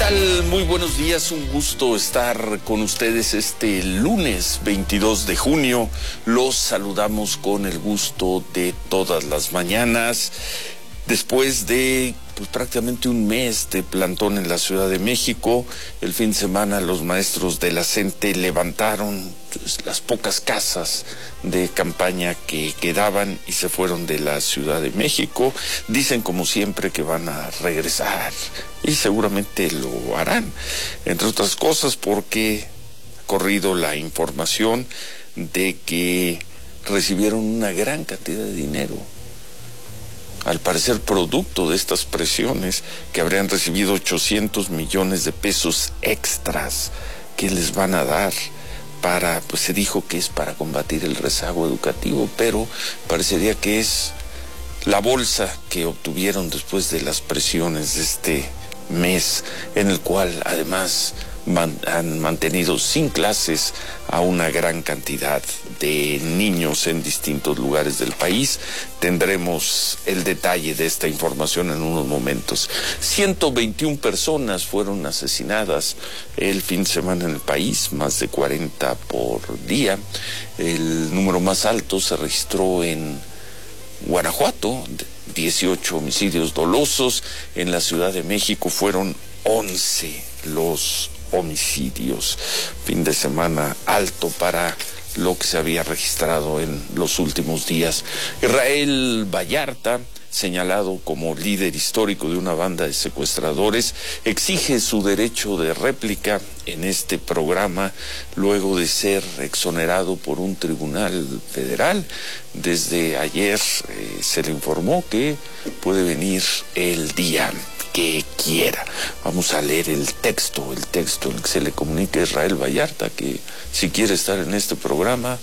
tal? Muy buenos días, un gusto estar con ustedes este lunes 22 de junio. Los saludamos con el gusto de todas las mañanas. Después de prácticamente un mes de plantón en la Ciudad de México, el fin de semana los maestros de la CENTE levantaron las pocas casas de campaña que quedaban y se fueron de la Ciudad de México. Dicen como siempre que van a regresar y seguramente lo harán, entre otras cosas porque ha corrido la información de que recibieron una gran cantidad de dinero, al parecer producto de estas presiones, que habrían recibido 800 millones de pesos extras que les van a dar para, se dijo que es para combatir el rezago educativo, pero parecería que es la bolsa que obtuvieron después de las presiones de este mes, en el cual además han mantenido sin clases a una gran cantidad de niños en distintos lugares del país. Tendremos el detalle de esta información en unos momentos. 121 personas fueron asesinadas el fin de semana en el país, más de 40 por día. El número más alto se registró en Guanajuato, 18 homicidios dolosos. En la Ciudad de México fueron 11 los homicidios. Fin de semana alto para lo que se había registrado en los últimos días. Israel Vallarta, señalado como líder histórico de una banda de secuestradores, exige su derecho de réplica en este programa luego de ser exonerado por un tribunal federal. Desde ayer se le informó que puede venir el día que quiera. Vamos a leer el texto en el que se le comunica a Israel Vallarta que si quiere estar en este programa,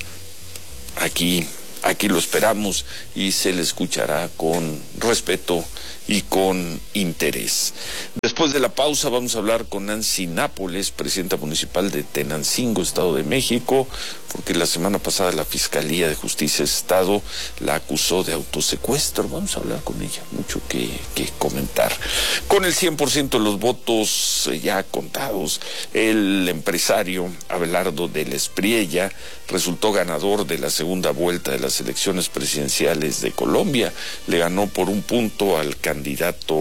aquí lo esperamos y se le escuchará con respeto y con interés. Después de la pausa vamos a hablar con Nancy Nápoles, presidenta municipal de Tenancingo, Estado de México, porque la semana pasada la Fiscalía de Justicia de Estado la acusó de autosecuestro. Vamos a hablar con ella, mucho que comentar. Con el 100% de los votos ya contados, el empresario Abelardo de la Espriella resultó ganador de la segunda vuelta de las elecciones presidenciales de Colombia. Le ganó por un punto al candidato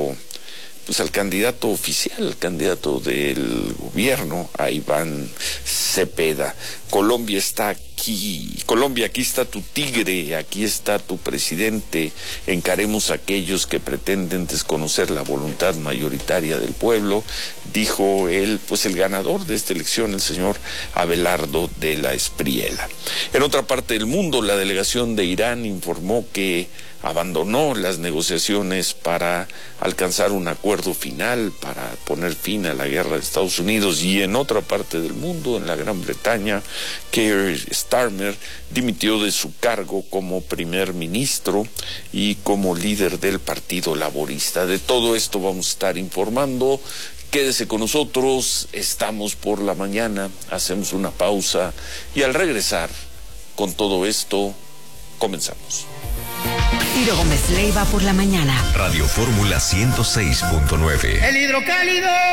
oficial, al candidato del gobierno, a Iván Cepeda. Colombia, aquí está tu tigre, aquí está tu presidente. Encaremos a aquellos que pretenden desconocer la voluntad mayoritaria del pueblo, dijo él, el ganador de esta elección, el señor Abelardo de la Espriella. En otra parte del mundo, la delegación de Irán informó que abandonó las negociaciones para alcanzar un acuerdo final para poner fin a la guerra de Estados Unidos. Y en otra parte del mundo, en la Gran Bretaña, Keir Starmer dimitió de su cargo como primer ministro y como líder del Partido Laborista. De todo esto vamos a estar informando. Quédese con nosotros, estamos por la mañana, hacemos una pausa y al regresar con todo esto, comenzamos. Ciro Gómez Leiva por la mañana. Radio Fórmula 106.9. El hidrocálido.